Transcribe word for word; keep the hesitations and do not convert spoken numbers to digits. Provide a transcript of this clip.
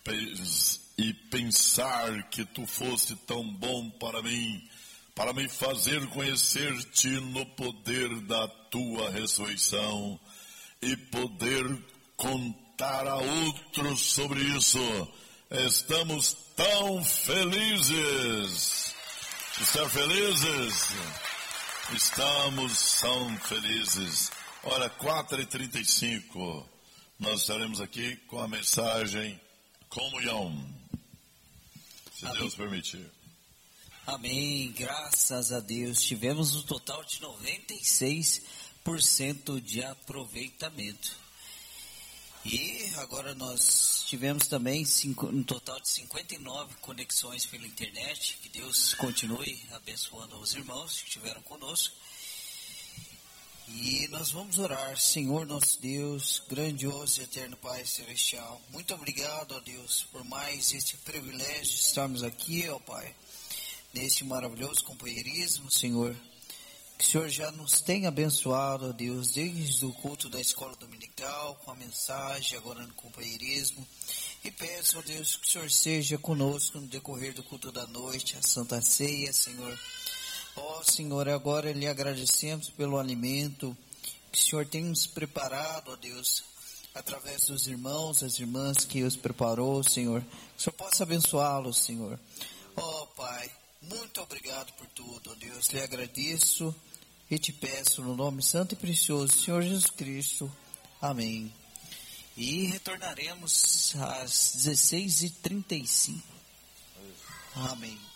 e pensar que tu foste tão bom para mim, para me fazer conhecer-te no poder da tua ressurreição e poder contar a outros sobre isso. Estamos tão felizes. Estão felizes? Estamos tão felizes. Ora, quatro e trinta e cinco, nós estaremos aqui com a mensagem Comunhão, se Amém. Deus permitir. Amém, graças a Deus. Tivemos um total de noventa e seis por cento de aproveitamento. E agora nós tivemos também cinco, um total de cinquenta e nove conexões pela internet. Que Deus continue abençoando os irmãos que estiveram conosco. E nós vamos orar. Senhor nosso Deus, grandioso e eterno Pai Celestial, muito obrigado, ó Deus, por mais este privilégio de estarmos aqui, ó Pai, neste maravilhoso companheirismo, Senhor. Que o Senhor já nos tenha abençoado, ó Deus, desde o culto da escola dominical, com a mensagem, agora no companheirismo. E peço, ó Deus, que o Senhor seja conosco no decorrer do culto da noite, a Santa Ceia, Senhor. Ó Senhor, agora lhe agradecemos pelo alimento que o Senhor tem nos preparado, ó Deus, através dos irmãos, as irmãs que os preparou, Senhor. Que o Senhor possa abençoá-los, Senhor. Ó Pai, muito obrigado por tudo, ó Deus. Lhe agradeço e te peço no nome santo e precioso do Senhor Jesus Cristo. Amém. E retornaremos às dezesseis e trinta e cinco. Amém.